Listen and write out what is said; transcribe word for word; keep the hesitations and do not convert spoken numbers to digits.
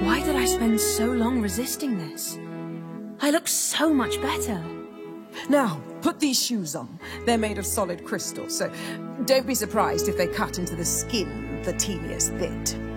Why did I spend so long resisting this? I look so much better. Now, put these shoes on. They're made of solid crystal, so don't be surprised if they cut into the skin the teeniest bit.